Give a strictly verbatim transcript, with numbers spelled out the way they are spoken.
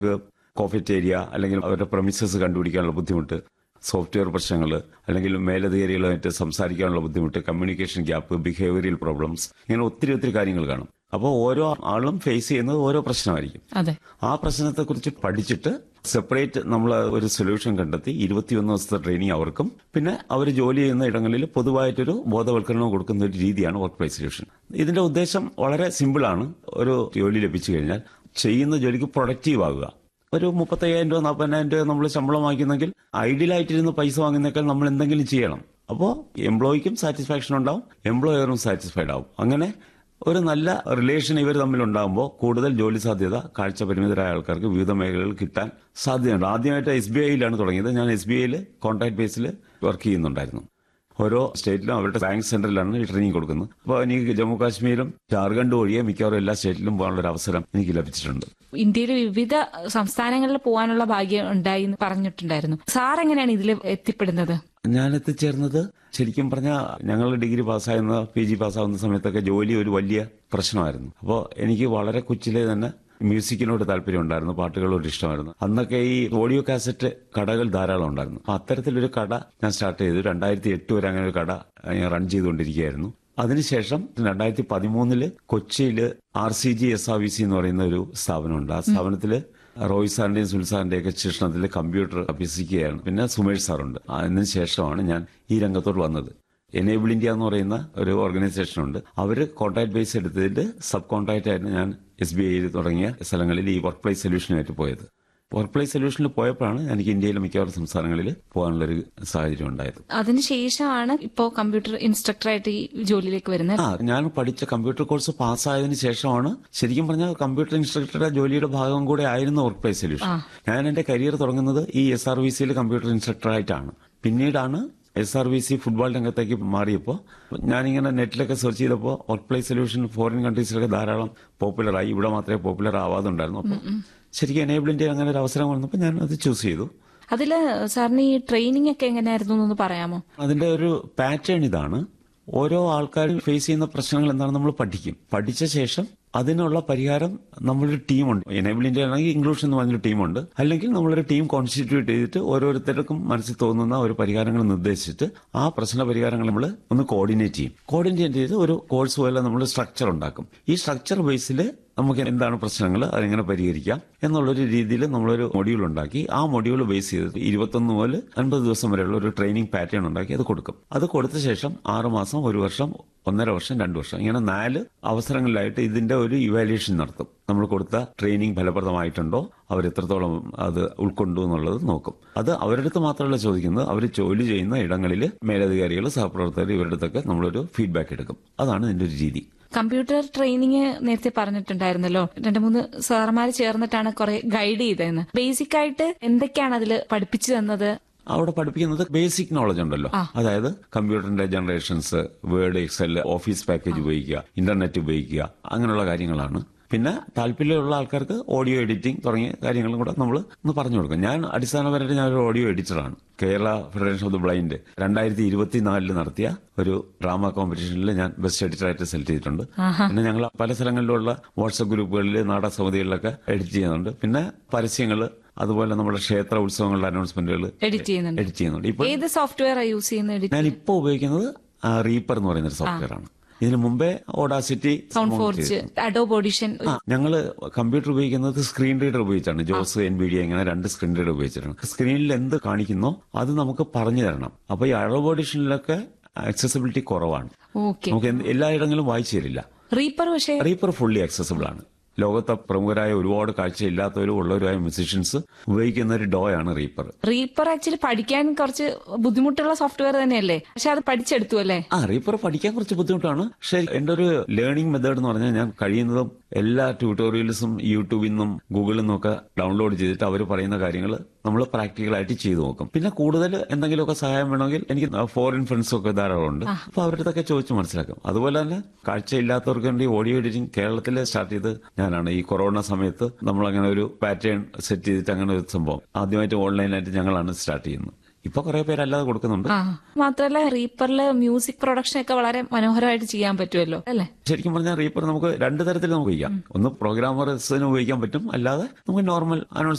കോഫറ്റേരിയ അല്ലെങ്കിൽ അവരുടെ പ്രമിസസ് കണ്ടുപിടിക്കാനുള്ള ബുദ്ധിമുട്ട്, സോഫ്റ്റ്വെയർ പ്രശ്നങ്ങൾ, അല്ലെങ്കിൽ മേലധികാരികളുമായിട്ട് സംസാരിക്കാനുള്ള ബുദ്ധിമുട്ട്, കമ്മ്യൂണിക്കേഷൻ ഗ്യാപ്പ്, ബിഹേവിയറൽ പ്രോബ്ലംസ്, ഇങ്ങനെ ഒത്തിരി ഒത്തിരി കാര്യങ്ങൾ കാണും. അപ്പോൾ ഓരോ ആളും ഫേസ് ചെയ്യുന്നത് ഓരോ പ്രശ്നമായിരിക്കും. ആ പ്രശ്നത്തെക്കുറിച്ച് പഠിച്ചിട്ട് സെപ്പറേറ്റ് നമ്മൾ ഒരു സൊല്യൂഷൻ കണ്ടെത്തി ഇരുപത്തിയൊന്ന് ദിവസത്തെ ട്രെയിനിങ് അവർക്കും, പിന്നെ അവർ ജോലി ചെയ്യുന്ന ഇടങ്ങളിൽ പൊതുവായിട്ടൊരു ബോധവൽക്കരണം കൊടുക്കുന്ന ഒരു രീതിയാണ് വർക്ക് പ്ലേസ് സൊല്യൂഷൻ. ഇതിന്റെ ഉദ്ദേശം വളരെ സിമ്പിളാണ്. ഒരു ജോലി ലഭിച്ചു കഴിഞ്ഞാൽ ചെയ്യുന്ന ജോലിക്ക് പ്രൊഡക്റ്റീവ് ആകുക. ഒരു മുപ്പത്തയ്യായിരം രൂപ നാൽപ്പതിനായിരം രൂപ നമ്മൾ ശമ്പളം വാങ്ങിക്കുന്നെങ്കിൽ ഐഡിയലായിട്ടിരുന്ന് പൈസ വാങ്ങുന്നേക്കാൾ നമ്മൾ എന്തെങ്കിലും ചെയ്യണം. അപ്പോൾ എംപ്ലോയിക്കും സാറ്റിസ്ഫാക്ഷൻ ഉണ്ടാവും, എംപ്ലോയറും സാറ്റിസ്ഫൈഡ് ആവും. അങ്ങനെ ഒരു നല്ല റിലേഷൻ ഇവർ തമ്മിലുണ്ടാകുമ്പോൾ കൂടുതൽ ജോലി സാധ്യത കാഴ്ച പരിമിതരായ ആൾക്കാർക്ക് വിവിധ മേഖലകളിൽ കിട്ടാൻ സാധ്യതയുണ്ട്. ആദ്യമായിട്ട് എസ് ബി ഐയിലാണ് തുടങ്ങിയത്. ഞാൻ എസ് ബി ഐയിൽ കോൺട്രാക്ട് ബേസിൽ വർക്ക് ചെയ്യുന്നുണ്ടായിരുന്നു. ഓരോ സ്റ്റേറ്റിലും അവരുടെ ബാങ്ക് സെന്ററിലാണ് ട്രെയിനിങ് കൊടുക്കുന്നത്. അപ്പോൾ എനിക്ക് ജമ്മു കാശ്മീരും ജാർഖണ്ഡ് ഒഴികെ മിക്കവാറും എല്ലാ സ്റ്റേറ്റിലും പോകാനുള്ള ഒരു അവസരം എനിക്ക് ലഭിച്ചിട്ടുണ്ട്. ഇന്ത്യയിലെ വിവിധ സംസ്ഥാനങ്ങളിൽ പോകാനുള്ള ഭാഗ്യം ഉണ്ടായി എന്ന് പറഞ്ഞിട്ടുണ്ടായിരുന്നു. സാർ എങ്ങനെയാണ് ഇതിൽ എത്തിപ്പെടുന്നത്? ഞാൻ എത്തിച്ചേർന്നത് ശരിക്കും പറഞ്ഞാൽ ഞങ്ങൾ ഡിഗ്രി പാസ്സാകുന്ന പി ജി പാസ്സാകുന്ന സമയത്തൊക്കെ ജോലി ഒരു വലിയ പ്രശ്നമായിരുന്നു. അപ്പോൾ എനിക്ക് വളരെ കൊച്ചിലെ തന്നെ മ്യൂസിക്കിനോട് താല്പര്യം ഉണ്ടായിരുന്നു, പാട്ടുകളോട് ഇഷ്ടമായിരുന്നു. അന്നൊക്കെ ഈ ഓഡിയോ കാസറ്റ് കടകൾ ധാരാളം ഉണ്ടായിരുന്നു. അപ്പൊ അത്തരത്തിലൊരു കട ഞാൻ സ്റ്റാർട്ട് ചെയ്തു. രണ്ടായിരത്തി എട്ട് വരെ അങ്ങനെ ഒരു കട ഞാൻ റൺ ചെയ്തുകൊണ്ടിരിക്കുകയായിരുന്നു. അതിനുശേഷം രണ്ടായിരത്തി പതിമൂന്നില് കൊച്ചിയില് R C G S R V C എന്ന് പറയുന്ന ഒരു സ്ഥാപനമുണ്ട്. ആ സ്ഥാപനത്തില് റോയ് സാറിന്റെയും സുൽ സാറിന്റെയും ഒക്കെ ശിക്ഷണത്തിൽ കമ്പ്യൂട്ടർ അഭ്യസിക്കുകയാണ്. പിന്നെ സുമേഷ് സാറുണ്ട്. അതിന് ശേഷമാണ് ഞാൻ ഈ രംഗത്തോട് വന്നത്. എനേബിൾ ഇന്ത്യ എന്ന് പറയുന്ന ഒരു ഓർഗനൈസേഷൻ ഉണ്ട്. അവര് കോൺട്രാക്ട് ബേസ് എടുത്തതിന്റെ സബ് കോൺട്രാക്ട് ആയിരുന്നു ഞാൻ എസ് ബി ഐയിൽ തുടങ്ങിയ സ്ഥലങ്ങളിൽ ഈ വർക്ക് പ്ലേസ് സൊല്യൂഷനുമായിട്ട് പോയത്. വർക്ക് പ്ലേസ് സൊല്യൂഷനിൽ പോയപ്പോഴാണ് എനിക്ക് ഇന്ത്യയിലെ മിക്കവാറും സംസ്ഥാനങ്ങളിൽ പോകാനുള്ള ഒരു സാഹചര്യം ഉണ്ടായത്. അതിനുശേഷമാണ് ഇപ്പോൾ കമ്പ്യൂട്ടർ ഇൻസ്ട്രക്ടറായിട്ട് ഈ ജോലിയിലേക്ക് വരുന്നത്. ആ ഞാൻ പഠിച്ച കമ്പ്യൂട്ടർ കോഴ്സ് പാസ്സായതിനു ശേഷമാണ് ശരിക്കും പറഞ്ഞാൽ കമ്പ്യൂട്ടർ ഇൻസ്ട്രക്ടറുടെ ജോലിയുടെ ഭാഗം കൂടെ ആയിരുന്നു വർക്ക് പ്ലേസ് സൊല്യൂഷൻ. ഞാൻ എന്റെ കരിയർ തുടങ്ങുന്നത് ഈ എസ് ആർ വി സിയിൽ കമ്പ്യൂട്ടർ ഇൻസ്ട്രക്ടറായിട്ടാണ്. പിന്നീടാണ് S R V C football രംഗത്തേക്ക് മാറിയപ്പോൾ ഞാനിങ്ങനെ നെറ്റിലൊക്കെ സെർച്ച് ചെയ്തപ്പോൾ വർക്ക് പ്ലേസ് സൊല്യൂഷൻ ഫോറിൻ കൺട്രീസിലൊക്കെ ധാരാളം പോപ്പുലറായി. ഇവിടെ മാത്രമേ പോപ്പുലർ ആവാതുണ്ടായിരുന്നു. അപ്പോൾ ശരിക്കും എനേബിൾ ഇന്ത്യ അങ്ങനെ ഒരു അവസരം വന്നപ്പോൾ ഞാൻ അത് ചൂസ് ചെയ്തു. അതില് സാറിന് ഈ ട്രെയിനിങ് ഒക്കെ എങ്ങനെയായിരുന്നു എന്ന് പറയാമോ? അതിന്റെ ഒരു പാറ്റേൺ ഇതാണ്. ഓരോ ആൾക്കാർ ഫേസ് ചെയ്യുന്ന പ്രശ്നങ്ങൾ എന്താണെന്ന് നമ്മൾ പഠിക്കും. പഠിച്ച ശേഷം അതിനുള്ള പരിഹാരം നമ്മളൊരു ടീമുണ്ട്. എനേബിൾ ഇന്ത്യ ആണെങ്കിൽ ഇംഗ്ലീഷ് എന്ന് പറഞ്ഞൊരു ടീമുണ്ട്. അല്ലെങ്കിൽ നമ്മളൊരു ടീം കോൺസ്റ്റിറ്റ്യൂട്ട് ചെയ്തിട്ട് ഓരോരുത്തർക്കും മനസ്സിൽ തോന്നുന്ന ഒരു പരിഹാരങ്ങൾ നിർദ്ദേശിച്ചിട്ട് ആ പ്രശ്ന പരിഹാരങ്ങൾ നമ്മൾ ഒന്ന് കോർഡിനേറ്റ് ചെയ്യും. കോർഡിനേറ്റ് ചെയ്ത് ഒരു കോഴ്സ് പോലെ നമ്മൾ സ്ട്രക്ചർ ഉണ്ടാക്കും. ഈ സ്ട്രക്ചർ ബേസിൽ നമുക്ക് എന്താണ് പ്രശ്നങ്ങൾ, അതെങ്ങനെ പരിഹരിക്കാം എന്നുള്ളൊരു രീതിയിൽ നമ്മളൊരു മൊഡ്യൂൾ ഉണ്ടാക്കി ആ മൊഡ്യൂൾ ബേസ് ചെയ്ത് ഇരുപത്തൊന്ന് മുതൽ അൻപത് ദിവസം വരെയുള്ള ഒരു ട്രെയിനിങ് പാറ്റേൺ ഉണ്ടാക്കി അത് കൊടുക്കും. അത് കൊടുത്ത ശേഷം ആറ് മാസം, ഒരു വർഷം, ഒന്നര വർഷം, രണ്ടു വർഷം, ഇങ്ങനെ നാല് അവസരങ്ങളിലായിട്ട് ഇതിന്റെ ഒരു ഇവാലുവേഷൻ നടത്തും. നമ്മൾ കൊടുത്ത ട്രെയിനിങ് ഫലപ്രദമായിട്ടുണ്ടോ, അവർ എത്രത്തോളം അത് ഉൾക്കൊണ്ടു എന്നുള്ളത് നോക്കും. അത് അവരുടെ അടുത്ത് മാത്രമല്ല ചോദിക്കുന്നത്, അവർ ജോലി ചെയ്യുന്ന ഇടങ്ങളിൽ മേലധികാരികൾ, സഹപ്രവർത്തകർ, ഇവരുടെ അടുത്തൊക്കെ നമ്മളൊരു ഫീഡ്ബാക്ക് എടുക്കും. അതാണ് ഇതിന്റെ ഒരു രീതി. കമ്പ്യൂട്ടർ ട്രെയിനിങ് നേരത്തെ പറഞ്ഞിട്ടുണ്ടായിരുന്നല്ലോ, രണ്ടു മൂന്ന് സാർമാർ ചേർന്നിട്ടാണ് കുറെ ഗൈഡ് ചെയ്തതെന്ന്. ബേസിക് ആയിട്ട് എന്തൊക്കെയാണ് അതിൽ പഠിപ്പിച്ചു തന്നത്? അവിടെ പഠിപ്പിക്കുന്നത് ബേസിക് നോളജ് ഉണ്ടല്ലോ. അതായത് കമ്പ്യൂട്ടറിന്റെ generations, word, Excel, office package ഉപയോഗിക്കുക, ഇന്റർനെറ്റ് ഉപയോഗിക്കുക, അങ്ങനെയുള്ള കാര്യങ്ങളാണ്. പിന്നെ താല്പര്യമുള്ള ആൾക്കാർക്ക് ഓഡിയോ എഡിറ്റിംഗ് തുടങ്ങിയ കാര്യങ്ങളും കൂടെ നമ്മൾ ഒന്ന് പറഞ്ഞു കൊടുക്കും. ഞാൻ അടിസ്ഥാനപരമായിട്ട് ഞാൻ ഒരു audio എഡിറ്ററാണ്. Kerala federation of the blind രണ്ടായിരത്തി ഇരുപത്തിനാലില് നടത്തിയ ഒരു ഡ്രാമ കോമ്പറ്റീഷനിൽ ഞാൻ ബെസ്റ്റ് എഡിറ്ററായിട്ട് സെലക്ട് ചെയ്തിട്ടുണ്ട്. പിന്നെ ഞങ്ങൾ പല സ്ഥലങ്ങളിലുള്ള വാട്സ്ആപ്പ് ഗ്രൂപ്പുകളിൽ, നാടക സമിതികളിലൊക്കെ എഡിറ്റ് ചെയ്യുന്നുണ്ട്. പിന്നെ പരസ്യങ്ങൾ, അതുപോലെ നമ്മുടെ ക്ഷേത്ര ഉത്സവങ്ങളുടെ അനൗൺസ്മെന്റുകൾ എഡിറ്റ് ചെയ്യുന്നുണ്ട്. എഡിറ്റ് ചെയ്യുന്നുണ്ട്. ഇപ്പൊ ഏത് സോഫ്റ്റ്വെയർ യൂസ് ചെയ്യുന്നത്? ഞാൻ ഇപ്പോൾ ഉപയോഗിക്കുന്നത് റീപ്പർ എന്ന് പറയുന്ന ഒരു സോഫ്റ്റ്വെയർ ആണ്. ഇതിനു മുമ്പേ Audacity, sound forge, Adobe audition. ഞങ്ങള് കമ്പ്യൂട്ടർ ഉപയോഗിക്കുന്നത് സ്ക്രീൻ റീഡർ ഉപയോഗിച്ചാണ്. ജോസ്, എൻ വി ഡി ഇങ്ങനെ രണ്ട് സ്ക്രീൻ റീഡർ ഉപയോഗിച്ചിട്ടാണ്. സ്ക്രീനിൽ എന്ത് കാണിക്കുന്നോ അത് നമുക്ക് പറഞ്ഞു തരണം. അപ്പൊ ഈ അഡോബ് ഓഡിഷനിലൊക്കെ ആക്സസിബിലിറ്റി കുറവാണ്. നമുക്ക് എല്ലായിടങ്ങളിലും വായിച്ചു തരില്ല. റീപ്പർ പക്ഷേ റീപ്പർ ഫുള്ളി ആക്സസിബിൾ ആണ്. ലോകത്തെ പ്രമുഖരായ ഒരുപാട് കാഴ്ചയില്ലാത്തവരും ഉള്ളവരുമായ മ്യൂസീഷ്യൻസ് ഉപയോഗിക്കുന്ന ഒരു ഡോ ആണ് റീപ്പർ. റീപ്പർ ആക്ച്വലി പഠിക്കാൻ കുറച്ച് ബുദ്ധിമുട്ടുള്ള സോഫ്റ്റ്വെയർ തന്നെയല്ലേ? പക്ഷെ അത് പഠിച്ചെടുത്തു അല്ലേ? ആ, റീപ്പർ പഠിക്കാൻ കുറച്ച് ബുദ്ധിമുട്ടാണ്. പക്ഷെ എന്റെ ഒരു ലേണിംഗ് മെത്തേഡ് എന്ന് പറഞ്ഞാൽ ഞാൻ കഴിയുന്നതും എല്ലാ ട്യൂട്ടോറിയൽസും യൂട്യൂബിൽ നിന്നും ഗൂഗിളിൽ നിന്നും ഒക്കെ ഡൗൺലോഡ് ചെയ്തിട്ട് അവർ പറയുന്ന കാര്യങ്ങൾ നമ്മൾ പ്രാക്ടിക്കലായിട്ട് ചെയ്തു നോക്കും. പിന്നെ കൂടുതൽ എന്തെങ്കിലുമൊക്കെ സഹായം വേണമെങ്കിൽ എനിക്ക് ഫോറിൻ ഫ്രണ്ട്സും ഒക്കെ ധാരാളം ഉണ്ട്. അപ്പൊ അവരുടെ അടുത്തൊക്കെ ചോദിച്ച് മനസ്സിലാക്കും. അതുപോലെ തന്നെ കാഴ്ചയില്ലാത്തവർക്ക് വേണ്ടി ഓഡിയോ എഡിറ്റിംഗ് കേരളത്തിൽ സ്റ്റാർട്ട് ചെയ്ത് ഞാനാണ്. ഈ കൊറോണ സമയത്ത് നമ്മൾ അങ്ങനെ ഒരു പാറ്റേൺ സെറ്റ് ചെയ്തിട്ട് അങ്ങനെ ഒരു സംഭവം ആദ്യമായിട്ട് ഓൺലൈനായിട്ട് ഞങ്ങളാണ് സ്റ്റാർട്ട് ചെയ്യുന്നത്. ഇപ്പൊ കുറെ പേര് അല്ലാതെ കൊടുക്കുന്നുണ്ട്. ആ മാത്രല്ല റീപ്പറില് മ്യൂസിക് പ്രൊഡക്ഷൻ ഒക്കെ വളരെ മനോഹരമായിട്ട് ചെയ്യാൻ പറ്റുമല്ലോ അല്ലേ? ശരിക്കും പറഞ്ഞാൽ റീപ്പർ നമുക്ക് രണ്ട് തരത്തിൽ നമുക്ക് ഉപയോഗിക്കാം. ഒന്ന് പ്രോഗ്രാമേഴ്സിന് ഉപയോഗിക്കാൻ പറ്റും, അല്ലാതെ നമുക്ക് നോർമൽ